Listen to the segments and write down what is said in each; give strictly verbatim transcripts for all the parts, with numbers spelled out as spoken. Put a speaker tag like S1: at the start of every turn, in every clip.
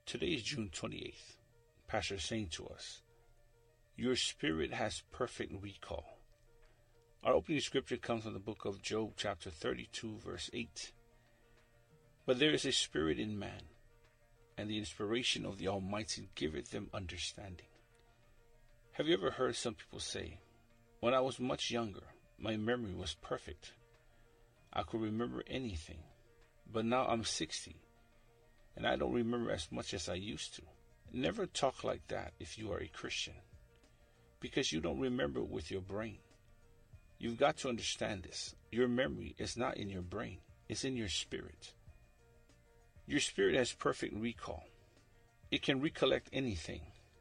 S1: Today is June twenty-eighth. Pastor is saying to us, your spirit has perfect recall. Our opening scripture comes from the book of Job, chapter thirty-two, verse eight. But there is a spirit in man, and the inspiration of the Almighty giveth them understanding. Have you ever heard some people say, when I was much younger, my memory was perfect. I could remember anything. But now I'm sixty, and I don't remember as much as I used to. Never talk like that if you are a Christian, because you don't remember with your brain. You've got to understand this. Your memory is not in your brain. It's in your spirit. Your spirit has perfect recall. It can recollect anything.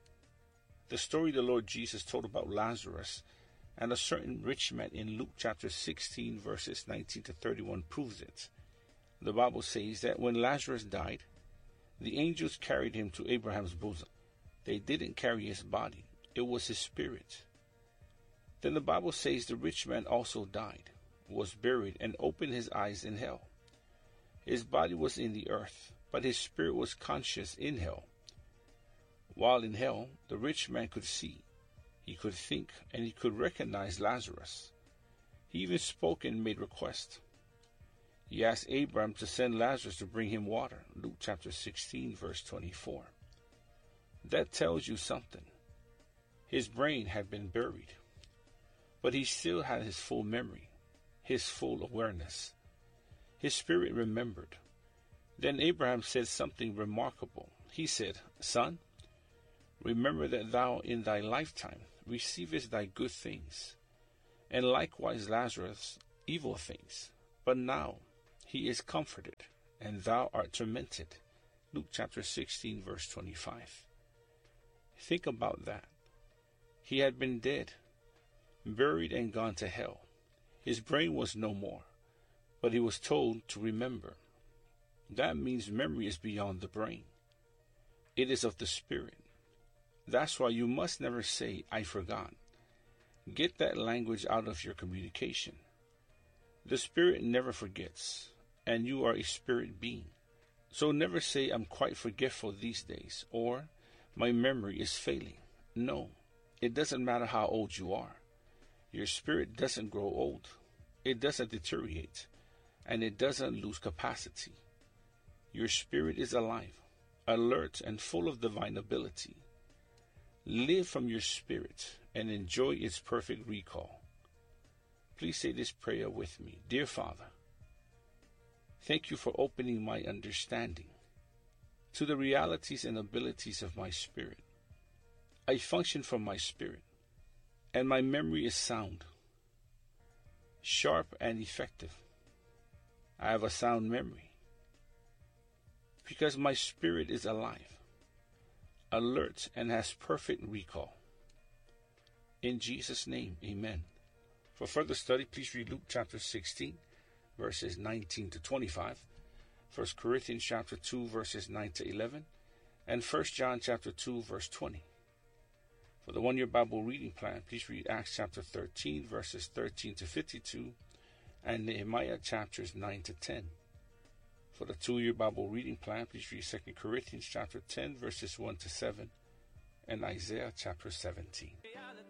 S1: The story the Lord Jesus told about Lazarus and a certain rich man in Luke chapter sixteen, verses nineteen to thirty-one proves it. The Bible says that when Lazarus died, the angels carried him to Abraham's bosom. They didn't carry his body. It was his spirit. Then the Bible says the rich man also died, was buried, and opened his eyes in hell. His body was in the earth, but his spirit was conscious in hell. While in hell, the rich man could see, he could think, and he could recognize Lazarus. He even spoke and made request. He asked Abraham to send Lazarus to bring him water. Luke chapter sixteen, verse twenty-four. That tells you something. His brain had been buried, but he still had his full memory, his full awareness. His spirit remembered. Then Abraham said something remarkable. He said, Son, remember that thou in thy lifetime receivest thy good things, and likewise Lazarus evil things. But now he is comforted, and thou art tormented. Luke chapter sixteen, verse twenty-five. Think about that. He had been dead, buried, and gone to hell. His brain was no more, but he was told to remember. That means memory is beyond the brain. It is of the spirit. That's why you must never say, I forgot. Get that language out of your communication. The spirit never forgets, and you are a spirit being. So never say, I'm quite forgetful these days, or my memory is failing. No, it doesn't matter how old you are. Your spirit doesn't grow old. It doesn't deteriorate, and it doesn't lose capacity. Your spirit is alive, alert, and full of divine ability. Live from your spirit and enjoy its perfect recall. Please say this prayer with me. Dear Father, thank you for opening my understanding to the realities and abilities of my spirit. I function from my spirit, and my memory is sound, sharp, and effective. I have a sound memory because my spirit is alive, alert, and has perfect recall. In Jesus' name, amen. For further study, please read Luke chapter sixteen, verses nineteen to twenty-five, First Corinthians chapter two, verses nine to eleven, and First John chapter two, verse twenty. For the one-year Bible reading plan, please read Acts chapter thirteen, verses thirteen to fifty-two, and Nehemiah chapters nine to ten. For the two-year Bible reading plan, please read Second Corinthians chapter ten, verses one to seven, and Isaiah chapter seventeen.